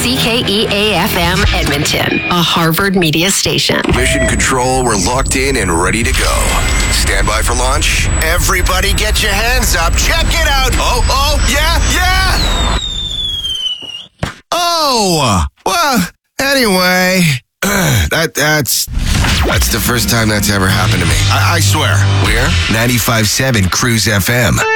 CKEA-FM Edmonton, a Harvard media station. Mission Control, we're locked in and ready to go. Stand by for launch. Everybody get your hands up. Check it out. Oh, yeah. Oh, well, anyway, that's the first time that's ever happened to me. I swear. We're 95.7 Cruise FM.